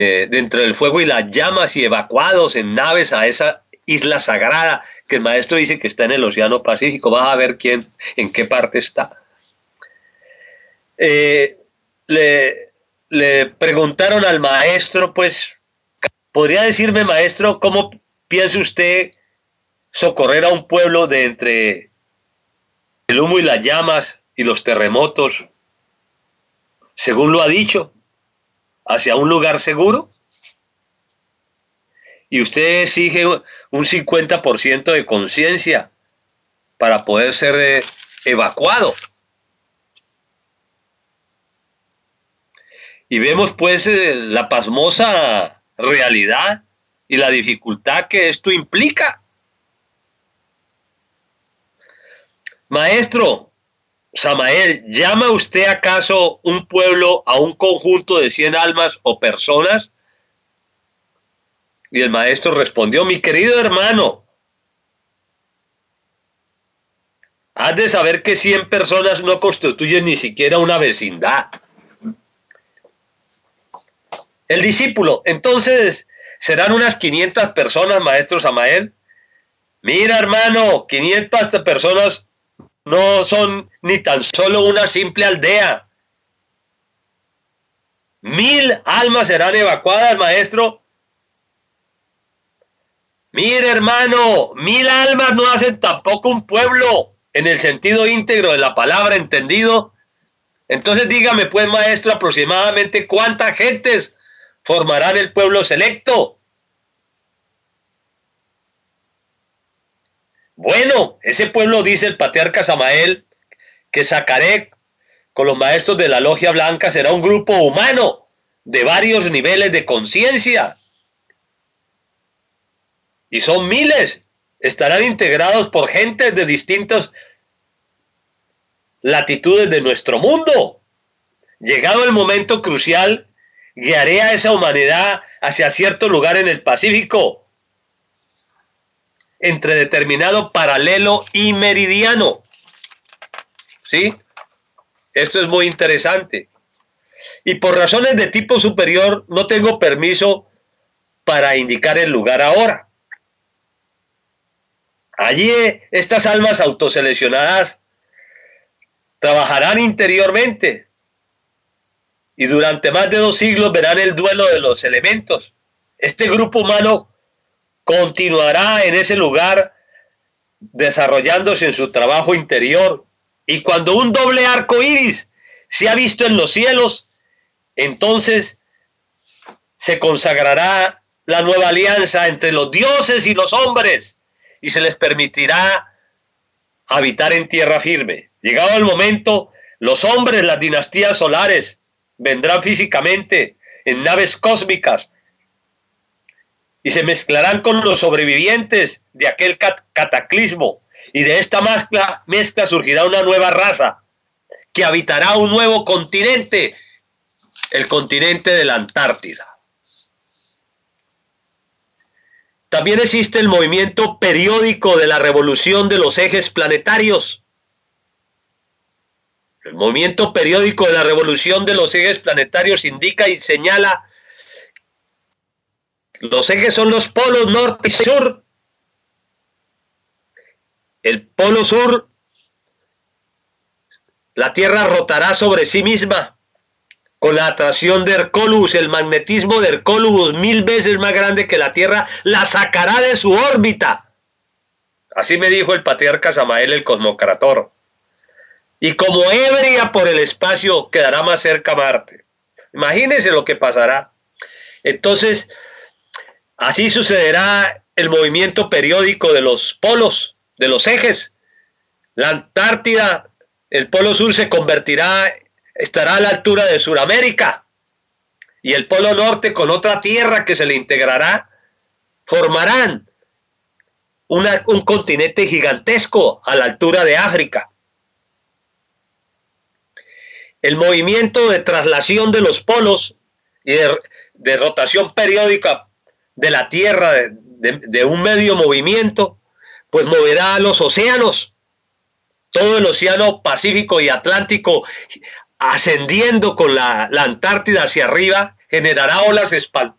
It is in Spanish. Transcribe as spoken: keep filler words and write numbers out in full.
eh, dentro del fuego y las llamas y evacuados en naves a esa isla sagrada que el maestro dice que está en el Océano Pacífico. Vas a ver quién, en qué parte está. Eh, le, le preguntaron al maestro, pues, ¿podría decirme, maestro, cómo piensa usted socorrer a un pueblo de entre el humo y las llamas y los terremotos, según lo ha dicho, hacia un lugar seguro? Y usted exige un cincuenta por ciento de conciencia para poder ser eh, evacuado. Y vemos pues eh, la pasmosa realidad y la dificultad que esto implica. Maestro Samael, ¿llama usted acaso un pueblo a un conjunto de cien almas o personas? Y el maestro respondió, mi querido hermano, has de saber que cien personas no constituyen ni siquiera una vecindad. El discípulo, entonces, ¿serán unas quinientas personas, maestro Samael? Mira, hermano, quinientas personas no son ni tan solo una simple aldea. Mil almas serán evacuadas, maestro. Mire, hermano, mil almas no hacen tampoco un pueblo en el sentido íntegro de la palabra, entendido. Entonces dígame, pues, maestro, aproximadamente cuántas gentes formarán el pueblo selecto. Bueno, ese pueblo, dice el patriarca Samael, que sacaré con los maestros de la logia blanca, será un grupo humano de varios niveles de conciencia. Y son miles, estarán integrados por gentes de distintas latitudes de nuestro mundo. Llegado el momento crucial, guiaré a esa humanidad hacia cierto lugar en el Pacífico, entre determinado paralelo y meridiano. ¿Sí? Esto es muy interesante. Y por razones de tipo superior no tengo permiso para indicar el lugar ahora. Allí estas almas autoseleccionadas trabajarán interiormente y durante más de dos siglos verán el duelo de los elementos. Este grupo humano continuará en ese lugar desarrollándose en su trabajo interior, y cuando un doble arco iris se ha visto en los cielos, entonces se consagrará la nueva alianza entre los dioses y los hombres y se les permitirá habitar en tierra firme. Llegado el momento, los hombres, las dinastías solares, vendrán físicamente en naves cósmicas y se mezclarán con los sobrevivientes de aquel cat cataclismo, y de esta mezcla, mezcla surgirá una nueva raza que habitará un nuevo continente, el continente de la Antártida. También existe el movimiento periódico de la revolución de los ejes planetarios. El movimiento periódico de la revolución de los ejes planetarios indica y señala: los ejes son los polos norte y sur. El polo sur, la Tierra rotará sobre sí misma con la atracción de Hercólubus. El magnetismo de Hercólubus, mil veces más grande que la Tierra, la sacará de su órbita. Así me dijo el patriarca Samael, el cosmocrator. Y como ebria por el espacio, quedará más cerca a Marte. Imagínense lo que pasará. Entonces, así sucederá el movimiento periódico de los polos, de los ejes. La Antártida, el polo sur, se convertirá, estará a la altura de Sudamérica, y el polo norte, con otra tierra que se le integrará, formarán una, un continente gigantesco a la altura de África. El movimiento de traslación de los polos y de, de rotación periódica de la Tierra, de, de, de un medio movimiento, pues moverá a los océanos, todo el océano Pacífico y Atlántico, ascendiendo con la, la Antártida hacia arriba, generará olas espantosas